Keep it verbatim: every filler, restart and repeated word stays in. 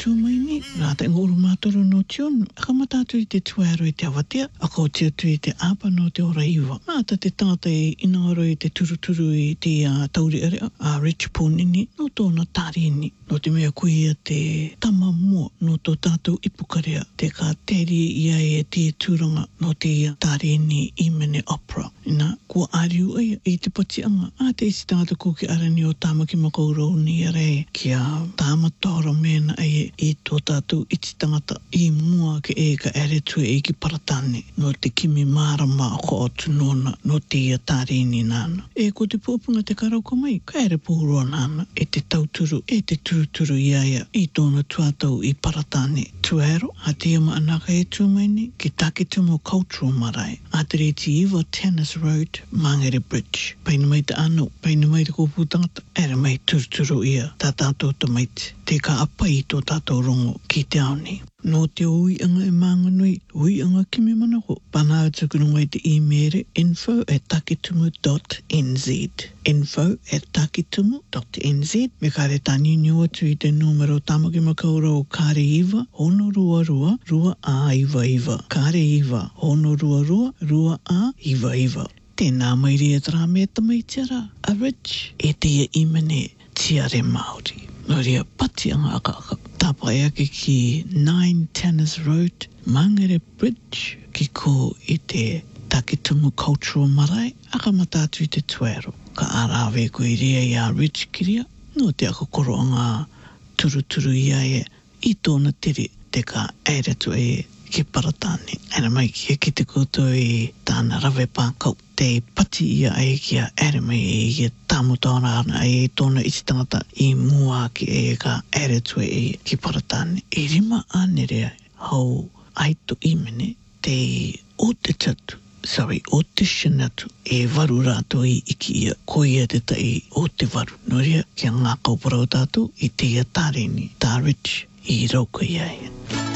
tūmaini, rā te ngoro mātoro no tionu, aka matatu i te tuaro i te awatea, aka o te atu i te apa no te ora iwa. Nāta te tāta i inaro i te turuturu i te uh, tauri area, a uh, Rich Pōnini, no tōna tārini, no te mea kuia te tama mua, no tō tātou ipukarea, te ka teri ia e te tūranga, no te tārini i mene opera. Ina, kua ariu ai i te patianga, a te isi tātou ko ki arani o tāmaki makaurau ni arei, kia tāmatora mena ai i tō tātou iti tangata i mua ke e ka ere tue e ki paratane no te kimi mārama ko o tunona no te ia tārini nāna. E ko te pōpunga te karauka mai, ka ere pōroa nāna e te tauturu, e te turuturu iaia i tōna tuatau i paratane. Tuero, a te ama anaka e tūmaini ki Takitumu Cultural Marae. A te reti iwa Tennis Road, Mangere Bridge. Paina mai te ano, paina mai te kōpū tangata, ere mai turuturu ia, tā tātou ta maiti. Te ka apa i tō tātou rongo ki te aoni. No te ui anga e mānganui, ui anga kimi manako. Pana atukurunga i te e-mere info at takitumu dot n z. Info at takitumu dot n z. Me kare tani niu atu i te numero tamaki makaura o Kare Iwa, hono rua rua, rua a iwa iwa. Kare Iwa, hono rua rua, rua a iwa iwa. Tēnā mairi e tara me tamaitiara, a Rich, e te ia imene tiare Māori. No ria pati anga aka aka. Tāpai ake ki nine Tennis Road, Mangere Bridge, ki ko i te Takitumu Cultural Marae, aka matatu i te tuero. Ka arawe ko i ria i a Rich kiria, no te aka koro anga turuturu ia e i tōna tiri te ka eire tu e ki paratane. Era mai ki e ki te koutou i tāna rawe pākau. Te pati ia e ki a ere mai e i tāmutana ana e tōna iti tangata i mua ki e ka ere tu e ki paratane. I rima anerea hau aito imene te o te tatu. Sorry, o te shinatu e waru rātou i iki ia, ko ia te tai o te waru. No ria, kia ngā kauparau tātou i te ia tārini, tā Rich i rauka ia ia.